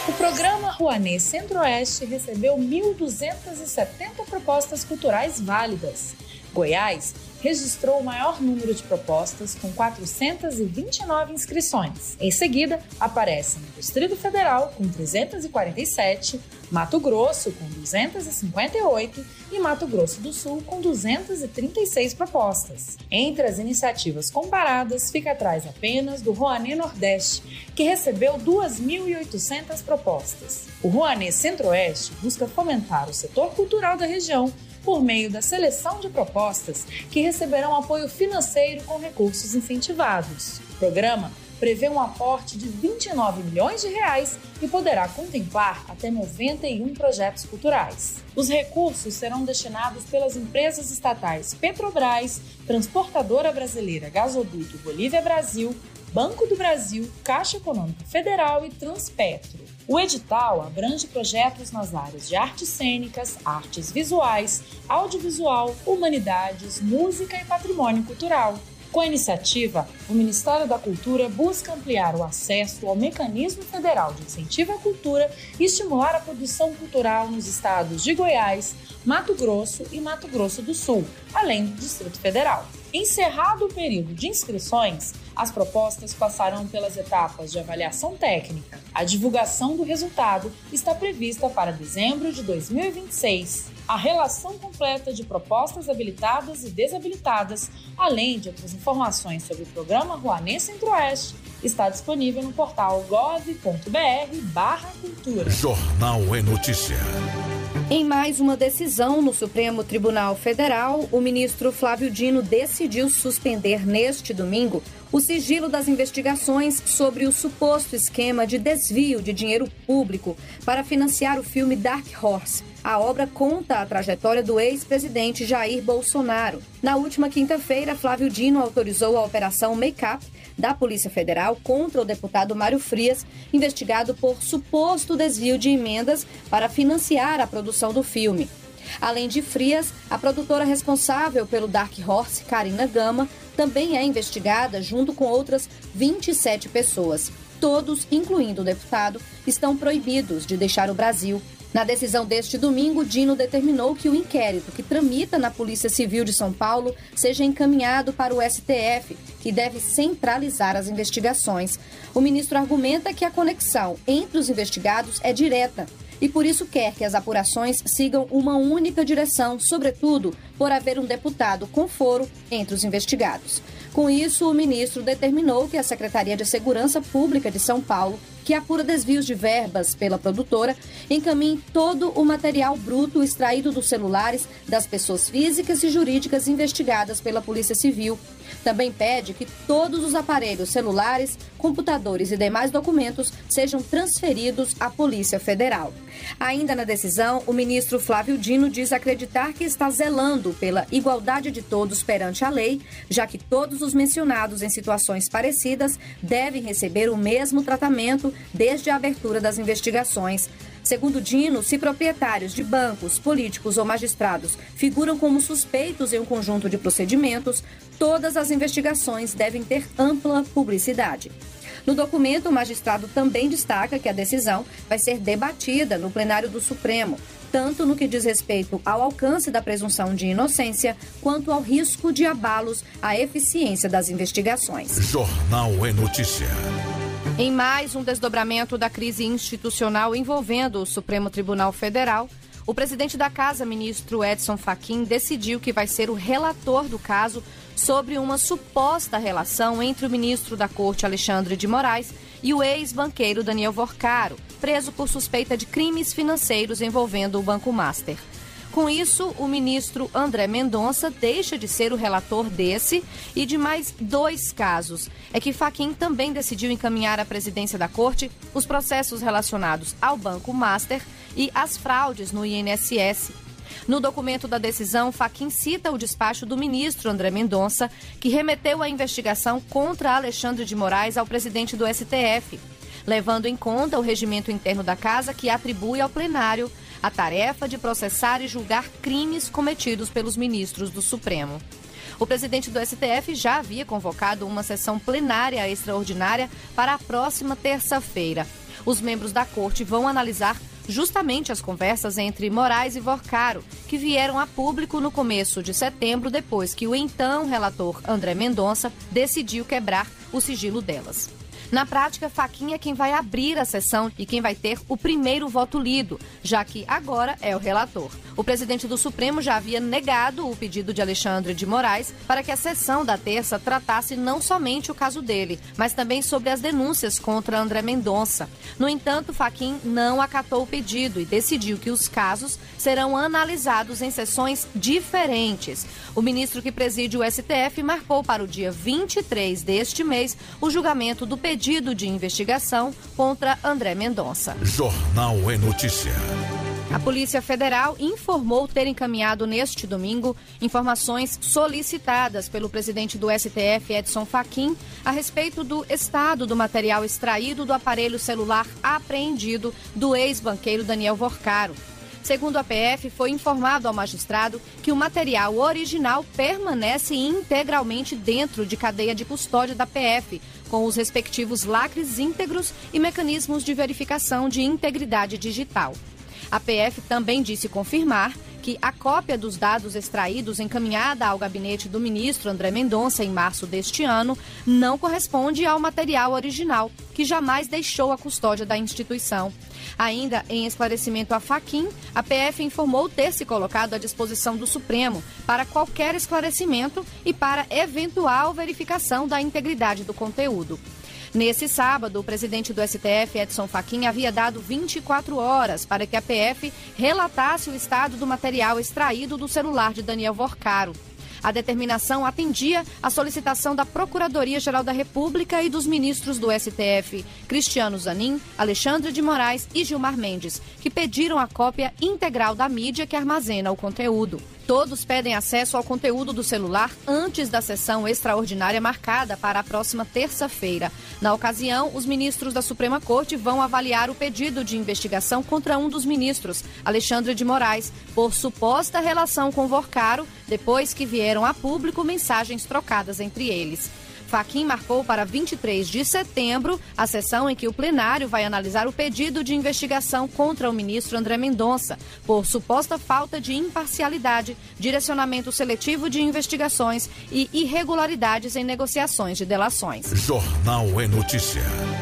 O programa Rouanet Centro-Oeste recebeu 1.270 propostas culturais válidas. Goiás registrou o maior número de propostas, com 429 inscrições. Em seguida, aparecem o Distrito Federal, com 347, Mato Grosso, com 258 e Mato Grosso do Sul, com 236 propostas. Entre as iniciativas comparadas, fica atrás apenas do Rouanet Nordeste, que recebeu 2.800 propostas. O Rouanet Centro-Oeste busca fomentar o setor cultural da região por meio da seleção de propostas que receberão apoio financeiro com recursos incentivados. O programa prevê um aporte de R$29 milhões e poderá contemplar até 91 projetos culturais. Os recursos serão destinados pelas empresas estatais Petrobras, Transportadora Brasileira Gasoduto Bolívia Brasil, Banco do Brasil, Caixa Econômica Federal e Transpetro. O edital abrange projetos nas áreas de artes cênicas, artes visuais, audiovisual, humanidades, música e patrimônio cultural. Com a iniciativa, o Ministério da Cultura busca ampliar o acesso ao Mecanismo Federal de Incentivo à Cultura e estimular a produção cultural nos estados de Goiás, Mato Grosso e Mato Grosso do Sul, além do Distrito Federal. Encerrado o período de inscrições, as propostas passarão pelas etapas de avaliação técnica. A divulgação do resultado está prevista para dezembro de 2026. A relação completa de propostas habilitadas e desabilitadas, além de outras informações sobre o programa Rouanet Centro-Oeste, está disponível no portal gov.br/cultura. Jornal é Notícia. Em mais uma decisão no Supremo Tribunal Federal, o ministro Flávio Dino decidiu suspender neste domingo o sigilo das investigações sobre o suposto esquema de desvio de dinheiro público para financiar o filme Dark Horse. A obra conta a trajetória do ex-presidente Jair Bolsonaro. Na última quinta-feira, Flávio Dino autorizou a Operação Make-up da Polícia Federal contra o deputado Mário Frias, investigado por suposto desvio de emendas para financiar a produção do filme. Além de Frias, a produtora responsável pelo Dark Horse, Karina Gama, também é investigada junto com outras 27 pessoas. Todos, incluindo o deputado, estão proibidos de deixar o Brasil. Na decisão deste domingo, Dino determinou que o inquérito que tramita na Polícia Civil de São Paulo seja encaminhado para o STF, que deve centralizar as investigações. O ministro argumenta que a conexão entre os investigados é direta e por isso quer que as apurações sigam uma única direção, sobretudo por haver um deputado com foro entre os investigados. Com isso, o ministro determinou que a Secretaria de Segurança Pública de São Paulo, que apura desvios de verbas pela produtora, encaminhe todo o material bruto extraído dos celulares das pessoas físicas e jurídicas investigadas pela Polícia Civil. Também pede que todos os aparelhos celulares, computadores e demais documentos sejam transferidos à Polícia Federal. Ainda na decisão, o ministro Flávio Dino diz acreditar que está zelando pela igualdade de todos perante a lei, já que todos os mencionados em situações parecidas devem receber o mesmo tratamento desde a abertura das investigações. Segundo Dino, se proprietários de bancos, políticos ou magistrados figuram como suspeitos em um conjunto de procedimentos, todas as investigações devem ter ampla publicidade. No documento, o magistrado também destaca que a decisão vai ser debatida no plenário do Supremo, tanto no que diz respeito ao alcance da presunção de inocência, quanto ao risco de abalos à eficiência das investigações. Jornal é Notícia. Em mais um desdobramento da crise institucional envolvendo o Supremo Tribunal Federal, o presidente da Casa, ministro Edson Fachin, decidiu que vai ser o relator do caso sobre uma suposta relação entre o ministro da Corte, Alexandre de Moraes, e o ex-banqueiro Daniel Vorcaro, preso por suspeita de crimes financeiros envolvendo o Banco Master. Com isso, o ministro André Mendonça deixa de ser o relator desse e de mais 2 casos. É que Fachin também decidiu encaminhar à presidência da Corte os processos relacionados ao Banco Master e às fraudes no INSS. No documento da decisão, Fachin cita o despacho do ministro André Mendonça, que remeteu a investigação contra Alexandre de Moraes ao presidente do STF, levando em conta o regimento interno da Casa, que atribui ao plenário a tarefa de processar e julgar crimes cometidos pelos ministros do Supremo. O presidente do STF já havia convocado uma sessão plenária extraordinária para a próxima terça-feira. Os membros da corte vão analisar justamente as conversas entre Moraes e Vorcaro, que vieram a público no começo de setembro, depois que o então relator André Mendonça decidiu quebrar o sigilo delas. Na prática, Fachin é quem vai abrir a sessão e quem vai ter o primeiro voto lido, já que agora é o relator. O presidente do Supremo já havia negado o pedido de Alexandre de Moraes para que a sessão da terça tratasse não somente o caso dele, mas também sobre as denúncias contra André Mendonça. No entanto, Fachin não acatou o pedido e decidiu que os casos serão analisados em sessões diferentes. O ministro que preside o STF marcou para o dia 23 deste mês o julgamento do pedido de investigação contra André Mendonça. Jornal é Notícia. A Polícia Federal informou ter encaminhado neste domingo informações solicitadas pelo presidente do STF, Edson Fachin, a respeito do estado do material extraído do aparelho celular apreendido do ex-banqueiro Daniel Vorcaro. Segundo a PF, foi informado ao magistrado que o material original permanece integralmente dentro de cadeia de custódia da PF, com os respectivos lacres íntegros e mecanismos de verificação de integridade digital. A PF também disse confirmar que a cópia dos dados extraídos encaminhada ao gabinete do ministro André Mendonça em março deste ano não corresponde ao material original, que jamais deixou a custódia da instituição. Ainda em esclarecimento a Fachin, a PF informou ter se colocado à disposição do Supremo para qualquer esclarecimento e para eventual verificação da integridade do conteúdo. Nesse sábado, o presidente do STF, Edson Fachin, havia dado 24 horas para que a PF relatasse o estado do material extraído do celular de Daniel Vorcaro. A determinação atendia à solicitação da Procuradoria-Geral da República e dos ministros do STF, Cristiano Zanin, Alexandre de Moraes e Gilmar Mendes, que pediram a cópia integral da mídia que armazena o conteúdo. Todos pedem acesso ao conteúdo do celular antes da sessão extraordinária marcada para a próxima terça-feira. Na ocasião, os ministros da Suprema Corte vão avaliar o pedido de investigação contra um dos ministros, Alexandre de Moraes, por suposta relação com Vorcaro, depois que vieram a público mensagens trocadas entre eles. Fachin marcou para 23 de setembro a sessão em que o plenário vai analisar o pedido de investigação contra o ministro André Mendonça por suposta falta de imparcialidade, direcionamento seletivo de investigações e irregularidades em negociações de delações. Jornal é Notícia.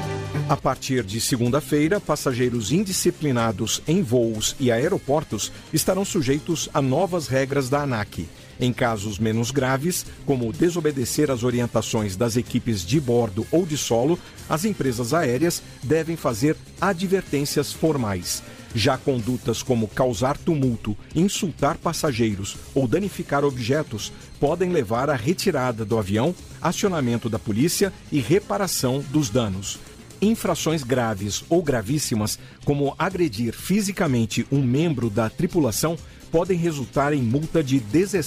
A partir de segunda-feira, passageiros indisciplinados em voos e aeroportos estarão sujeitos a novas regras da ANAC. Em casos menos graves, como desobedecer às orientações das equipes de bordo ou de solo, as empresas aéreas devem fazer advertências formais. Já condutas como causar tumulto, insultar passageiros ou danificar objetos podem levar à retirada do avião, acionamento da polícia e reparação dos danos. Infrações graves ou gravíssimas, como agredir fisicamente um membro da tripulação, podem resultar em multa de R$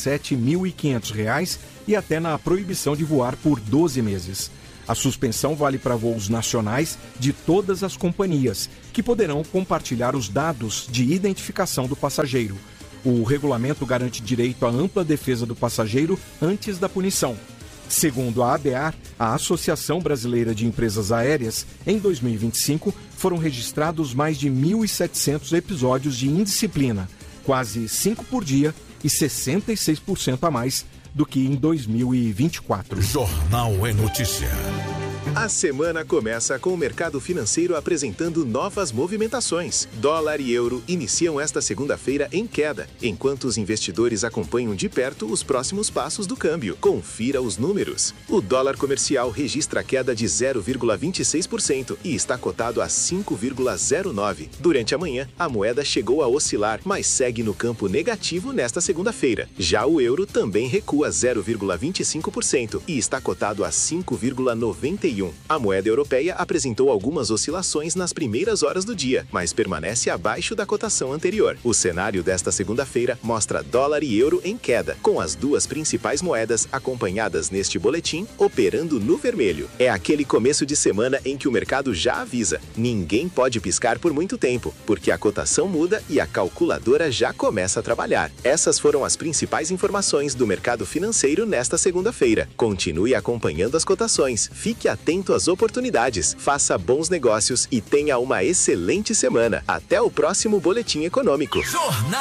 17.500 e até na proibição de voar por 12 meses. A suspensão vale para voos nacionais de todas as companhias, que poderão compartilhar os dados de identificação do passageiro. O regulamento garante direito à ampla defesa do passageiro antes da punição. Segundo a ABAR, a Associação Brasileira de Empresas Aéreas, em 2025 foram registrados mais de 1.700 episódios de indisciplina, quase 5 por dia e 66% a mais do que em 2024. Jornal é Notícia. A semana começa com o mercado financeiro apresentando novas movimentações. Dólar e euro iniciam esta segunda-feira em queda, enquanto os investidores acompanham de perto os próximos passos do câmbio. Confira os números. O dólar comercial registra queda de 0,26% e está cotado a 5,09. Durante a manhã, a moeda chegou a oscilar, mas segue no campo negativo nesta segunda-feira. Já o euro também recua 0,25% e está cotado a 5,91. A moeda europeia apresentou algumas oscilações nas primeiras horas do dia, mas permanece abaixo da cotação anterior. O cenário desta segunda-feira mostra dólar e euro em queda, com as duas principais moedas acompanhadas neste boletim operando no vermelho. É aquele começo de semana em que o mercado já avisa: ninguém pode piscar por muito tempo, porque a cotação muda e a calculadora já começa a trabalhar. Essas foram as principais informações do mercado financeiro nesta segunda-feira. Continue acompanhando as cotações. Fique atento atento às oportunidades, faça bons negócios e tenha uma excelente semana. Até o próximo Boletim Econômico.